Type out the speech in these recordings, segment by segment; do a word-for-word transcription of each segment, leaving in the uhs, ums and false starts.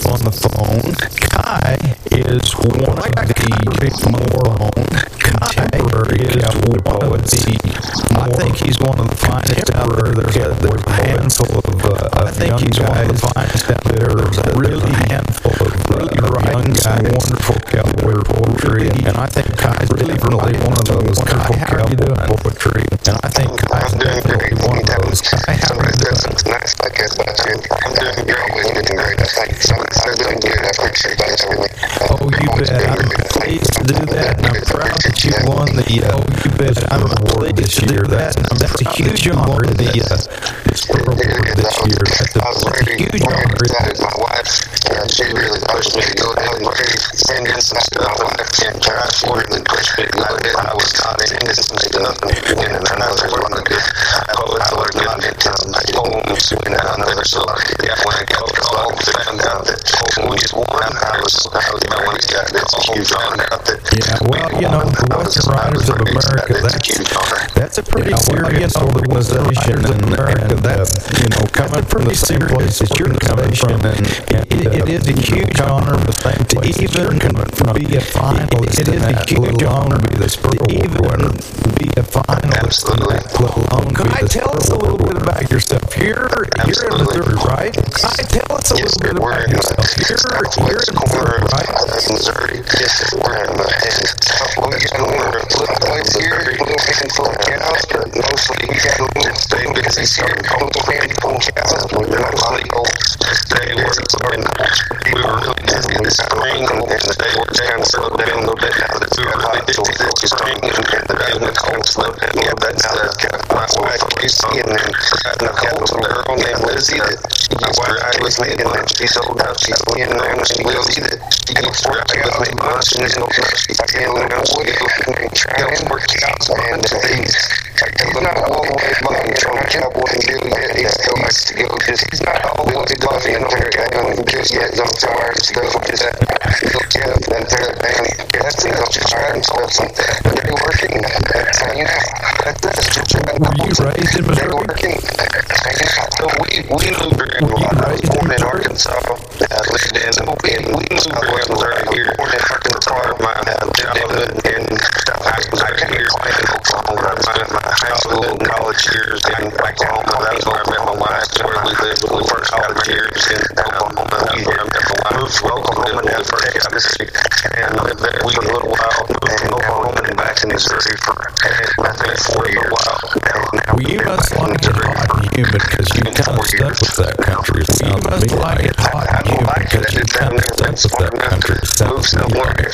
on the phone. Kai is one of the more contemporary cowboy poets. I think he's one of the finest out there. There's a, there's a handful of, uh, I think he's one of the finest out there. There's a really handful of really young guys, wonderful cowboy poetry, and I think Kai's really, really one of those wonderful cowboy poetry. And I think Kai's definitely one of those. Kai, how are you doing? Something nice like that about you. I'm doing great. Always doing great. I think somebody's doing good. I appreciate that. Oh, you bet. I'm pleased to do that, and I'm proud that you won the. Uh, oh, you bet. I'm pleased this year. That that's a huge honor. The uh, this World Award this year. That's a, that's a huge honor. My wife, uh, she really pushed me to go ahead and send in some stuff. My wife and try for it and pushed me to go ahead. I was taught in this some stuff, and and another one of the good poets were got into some poems and another. So yeah, when I got to all, I found out that we just won. I was I was the one that got this huge honor. Yeah, well, you know, the Western Writers of America, that's that's a pretty serious organization, and America, that you know, coming from the same place that you're coming from, and it, it is a huge honor to even be a finalist. It is a huge honor to even be a finalist, let alone be the. Tell us a little bit about yourself. You're you're in Missouri, right? I tell us a little bit about yourself. You're you're in Missouri, right? Missouri. Yes, we're in the we got a little place here, a little handful of cows, but mostly we got a little stay busy here, a couple handful of cows. We're not legal. They were and we were really busy this spring, and they were down, slowed down a little bit now that we were really busy this spring, and the day when the cold slowed down, yeah, that's uh, my wife Casey, and then I got a little girl named Lizzie that my wife was me, and then she sold out. She's in there, and she will see that she gets worked out with me much, and there's no she's can't live out with it, and trying to work out, and things. He's not all the way behind you, trying to cowboy and do that. He still likes to go, just, he's not all the way buffy and very good, just yet, don't fire and stuff, just that, yeah, that very band. That's it, I'm just trying to solve something. But they're working, that's how you know. That's just Were you raised in Missouri? They're working. So we, we moved around a lot. I was born in Arkansas. I lived in, we, we moved around Missouri here. Born in Arkansas, part of my childhood, and I was out here in Oklahoma. I spent my high school and college years in Oklahoma. That's where I met my wife, where we lived when we first college years in Oklahoma. That's where I met my wife. Moved from Oklahoma to Texas, and lived there for a little while. Moved from Oklahoma and back to Missouri for, I think, four years. Well, you must like it hot and humid because you kind of stuck with that country. It sounds to me like it hot and humid because you kind of stuck with that country. It sounds to me like it.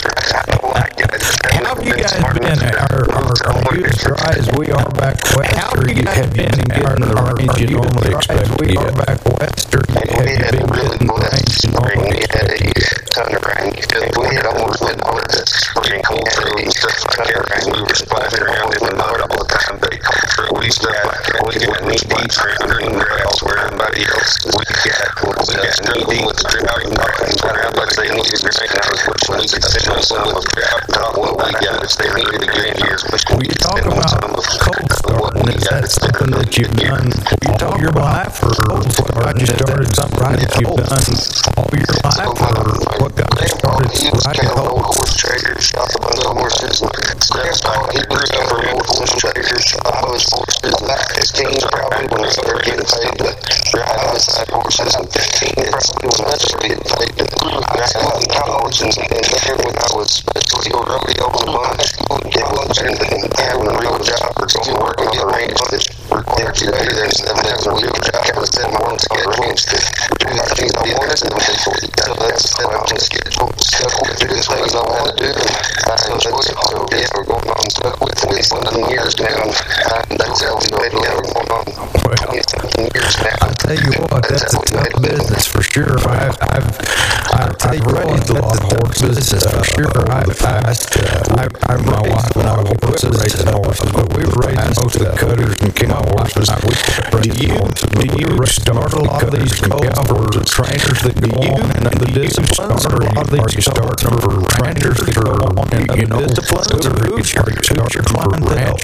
How have you guys been? Are, are, are you as dry as we are back west? How have you guys been getting the rains you normally expect? We are back west, or have you been getting the rains you normally expect? We had a ton of rain. We had almost been all of that spring cold through and stuff like that. We were splashing around in the mud all the time, but we used to have, we got knee deep around green grass where everybody else, we got, we got knee deep with the drought and darkness, but everybody they needed to drink out, which one is exceptional, some of the drought, not what we got, which they needed to get in years, which we talk about cold starting. Is that something that you've done all your life, or I just started something right that you've done all your life, or what got you started writing cold? Horse traders, shop a bunch of horses, grandpa, he grew up around horse traders, I was horses, and fifteen probably when I started getting paid to ride outside horses, and fifteen probably when I started getting paid to ride out college, and there when I was especially a rodeo and lunch, get lunch and having a real job or going working on the range that were there today, there's never having a real job, I was set my own schedule to do the things I wanted to do, so that's set my own schedule, to do the things I want to do, and so that's so yeah, we're going on stuff with this one years now, and that's how we made it, we're going on twenty-something years now. I tell you what, that's a tough business for sure. I've, I've, I've, I've raised a lot of horses for sure. I've, uh, I've, I've my wife and I were raising horses, but we were raising most of the cutters and cow horses. Do you, do you start a lot of these cows or trainers that go on and the disciplines are a lot of these start for ranchers that are on, you know, disciplines or who's your, who's your clientele?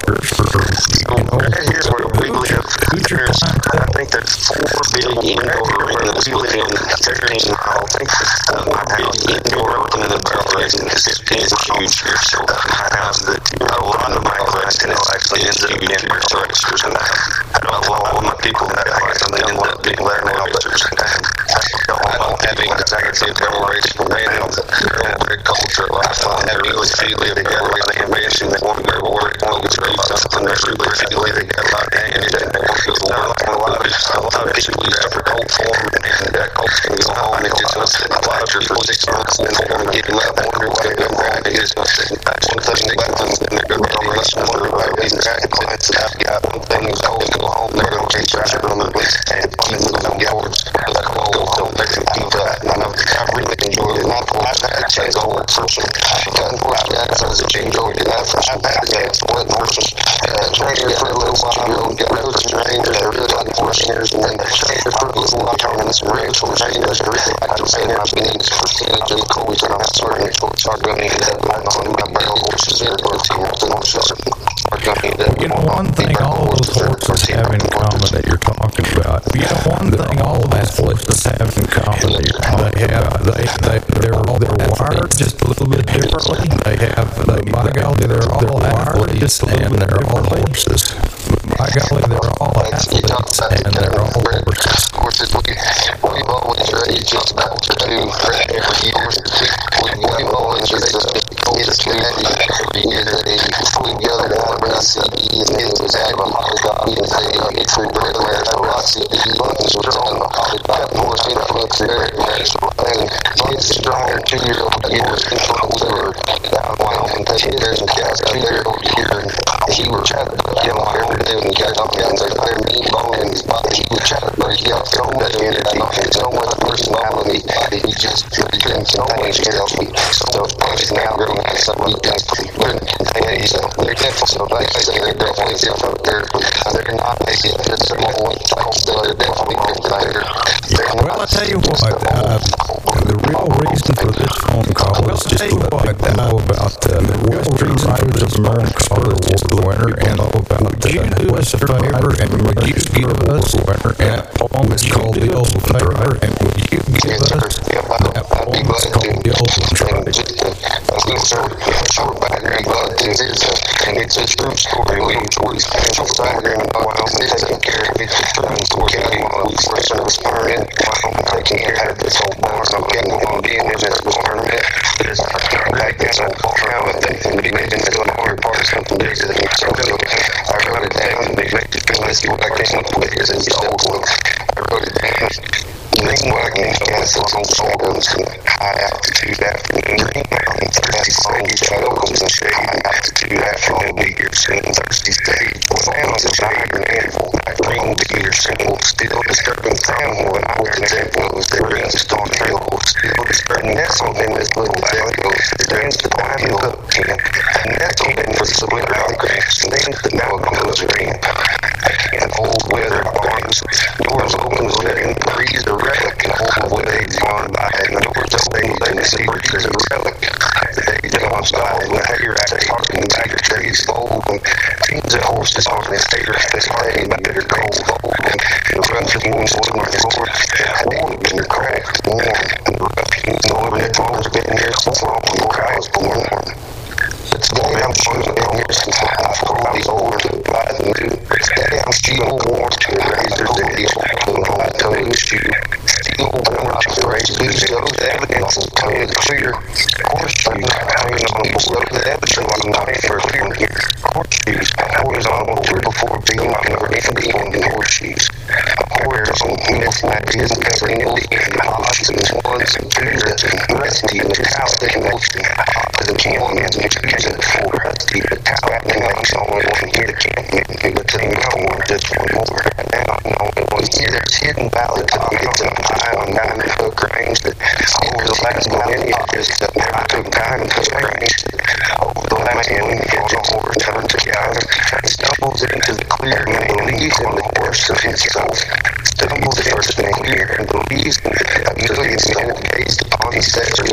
You know, here's where we live. Who's your There's, I clientele? think there's four big indoor arenas. We live in thirteen miles. Uh, my house indoor open in the barrel racing is is huge here. So my house, that a lot of my racing is actually in the indoor racers, and I don't know all of my people that like something in the big learn racers. I don't have any desire to barrel race for man. They're all very culture. I find they really feel it. They got a lot of ambition. They want to go to work. They want to do something. They really feel it. They got a lot of anger. They want to go to work. A lot of a lot of people use that for cold form, and that cold form goes on. It just was sitting a lot for six months, and then they're going to get up and wonder what's going to go wrong. It is one thing about them, and they're going to go rush and wonder about these clients that I've got. One thing is always go home. They're going to chase right on them, and keep moving towards the goal. Don't let them keep that. And I know I really enjoyed it. Not for that, change the whole person. Unfortunately, I just enjoyed it. I that's what horses trained for a little while. Got rid of the train. They really like horse years, and then they trained for a little while. Tournaments and rings for trainers. Everything like I'm saying, I've been in this percentage of the coach, and I'm swearing it's going to start going into that line on my barrel horses in or two more than horses. You know, one thing all those horses have in common that you're talking about. You know, one thing all athletes have in common that you're talking they have, they, they, they're, they're wired just a little bit differently. They have, they, by golly, they're all athletes and they're all horses. By golly, they're all athletes and they're all horses. Horses, we, we've always raised just about to do every year. We've always raised just two every year that they pull together to have a C D, and it was out of a hard copy, and they uh, get free bread there. So I C D buttons were on the hard copy, horse in front of very national. And it's strong two year old years in front of liver down Wyoming. They hit there and cast two year old here, and he was trying to break him out over there, and got up and they put a meat bone in his body. He was trying to break out so much energy and so much personality. He just he couldn't contain himself. So those punches now grown out of something he does. And so they're definitely, so like I say, they're definitely different. They're, they're not making it just a whole they're definitely different. Well, I tell you what, uh, the real reason for this phone call is just to let you know about uh, the West Street Riders of America Spur Award winner, and know about the do us a favor and would you give us that poem that's called The Old Favor, and would you give us that poem that's called The Old Favor? Short, short background, but it's a, and it's a true story. We enjoy short background, but it doesn't care if it's a true story. We first was born in Wyoming, taking care of this whole barn. I'm getting on being in this barn. There's back then, I'm trying to think and be making it a hard part of something bigger than me. So I wrote it down and they make it feel let's see what I came up with is it's old one. I wrote it down. Green wagon castles on sorghums and high altitude afternoon. Green mountain, thirsty sage, sorghums and shade. High altitude afternoon, beer soon, thirsty sage. Sounds of iron animal, like green beer simple. Still disturbing sound when I wear examples. They were in the storm trail. Still disturbing nestled in this little valley. The drains the climb and look in. Nestled in for split out grass. Names the now goes green. And old weather barns. Doors open with it and breeze the relic and old wood age gone by, and the doors open and the secret is a relic. The days gone by, and the hair at the talking back of trees old, and teams of horses on the hair at this party by bitter cold old, and the runs of wounds to my floor, and old in the cracks, warm, and the rough hews over the phones been here before I was born. It's going I'm shooting down here since I for all these old to buy the new. I'm steel warm to the razors and the old home to shoot. Steel warm to the razors. So the evidence is coming clear. Horseshoes hanging on the board. The evidence was not for clear here. Horseshoes always on board before being underneath the on the horseshoes. Horseshoes on myth ideas and covering the options ones and twos and resting in the house they can ocean. The camel and the trees and four rusty the cow acting like someone wasn't here to camp me, but to no one just one more. And now no one here. There's hidden valley pockets and high on diamond hook range that over the last millennia just never took time to range. Over the last millennia, the horse turned to gather, stumbles into the clear and believes in the horse of his soul. Stumbles first in the clear and believes in the millions of gaze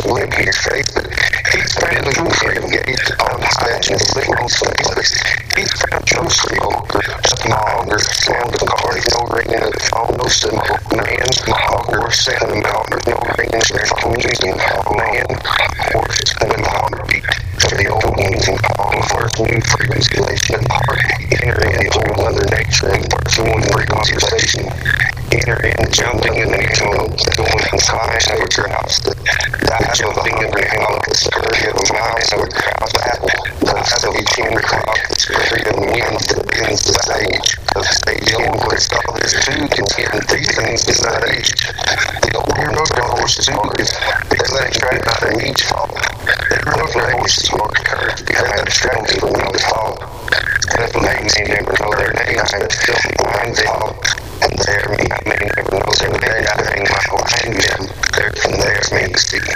look at his face, but he's found the true freedom. He's on his ledge and sitting on some place. He's found true freedom. Small, there's sound of the car, no ringing of the phone, no symbol. Man, small, horse, seven mount, there's no ringing, there's communion. Man, horse, when the heartbeat of the old wings and call for new frequency, elation of the heart. Enter in the old mother nature and pursuing frequency. Enter in jumping in the natural, going inside over your house, the dash of the being on the scurry of a mouse over the crowd battle, the so we can across the scurry and winds that bends the stage of stage one where it's all this two contend these things is not age. The old road horse is is because that track not an each fall. The road horse is more courage because that strategy for me to fall. And if the names you never know their names, I still find them. And there, me, I may never know their name. I hang my horse to them. There, from there's me to see.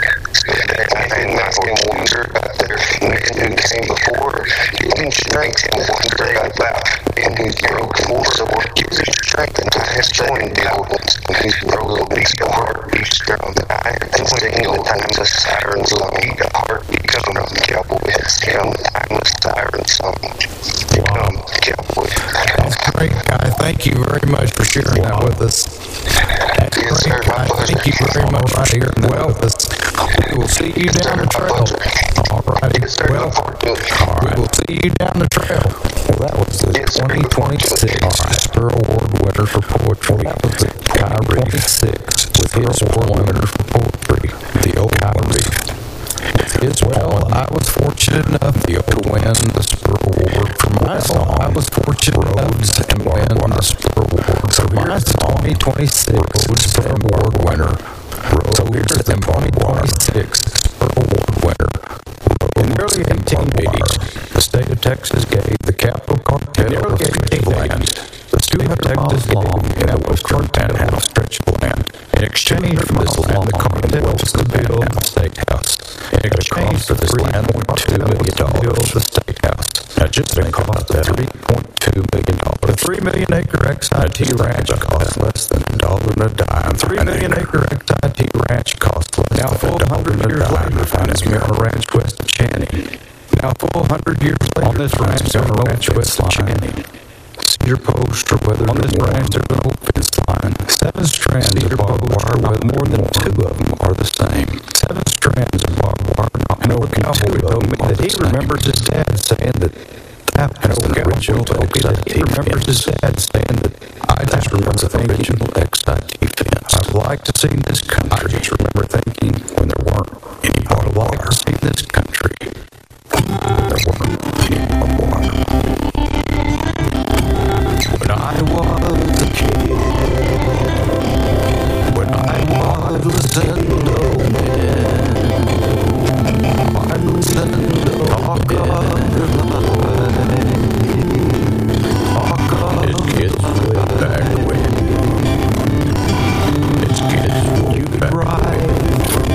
I hang my horse wonder about their man who came before. Giving strength and one day about and who broke force or giving strength and I have joined the old ones. And who broke the beast, the heartbeat strong. I have single times a siren's long. The heartbeat come from the cowboy. Him, timeless siren song. Become the cowboy. That's great, Guy. Thank you very much for sharing that with us. That's Yes, great, sir, my Guy. pleasure. Thank you very much for sharing that with us. We will see you Yes, down sir, the my trail. pleasure. All righty. Yes, sir, Well, look forward to it. all right. We will see you down the trail. Well, that was the Yes, sir, twenty look forward to it. twenty-six Spur Award winner for poetry. Well, that was the Kyrie twenty-six with his award winner for poetry. The old Kyrie. His well, I was fortunate enough to win the Spur Award for my song. I was fortunate enough and win the Spur Award for my twenty twenty-six Spur Award winner. So here's the twenty twenty-six Spur Award winner. In the early eighteen eighties, the state of Texas gave the Capital Cartel a stretch of land. The two hundred miles long in a western panhandle stretch of land. In exchange for this land, the cartel was to build the state house. In exchange for this land, one point two million dollars build the state house. Now just think about that, three point two million dollars. The three million acre X I T ranch cost less than a dollar and a dime. Three million acre X I T ranch cost less than a dollar and a dime to find its Mira Ranch west of Channing. Now, full hundred years later, on this ranch, there's no ranch west of Channing. Cedar post or whether on this ranch there's an old fence line. Seven strands of barbed wire, with more than two of them are the same. Seven strands of barbed wire, not more than two of them are the same. He remembers his dad saying that that was the original X I T. He remembers his dad saying that I just remember the original X I T fence. I'd like to see this country. I just remember